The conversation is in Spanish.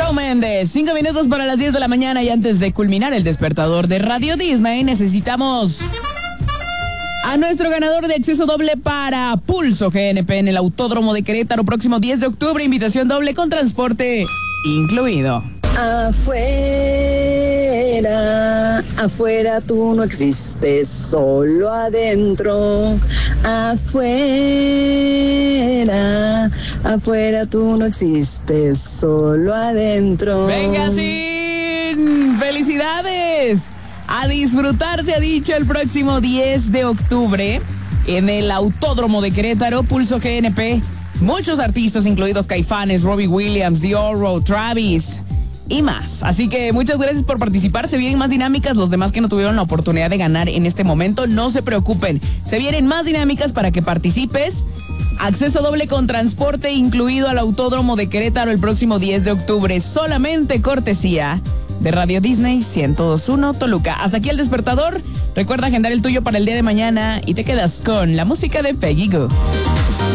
Shawn Mendes, 5 minutos para las 10 de la mañana y antes de culminar el despertador de Radio Disney necesitamos a nuestro ganador de acceso doble para Pulso GNP en el Autódromo de Querétaro próximo 10 de octubre, invitación doble con transporte incluido. Afuera, afuera tú no existes, solo adentro. Afuera, afuera tú no existes, solo adentro. ¡Venga, Sin! ¡Felicidades! A disfrutar, se ha dicho, el próximo 10 de octubre en el Autódromo de Querétaro, Pulso GNP. Muchos artistas, incluidos Caifanes, Robbie Williams, Diorro, Travis y más. Así que muchas gracias por participar. Se vienen más dinámicas. Los demás que no tuvieron la oportunidad de ganar en este momento, no se preocupen. Se vienen más dinámicas para que participes. Acceso doble con transporte incluido al Autódromo de Querétaro el próximo 10 de octubre. Solamente cortesía de Radio Disney 102.1 Toluca. Hasta aquí el despertador. Recuerda agendar el tuyo para el día de mañana y te quedas con la música de Peggy Gou.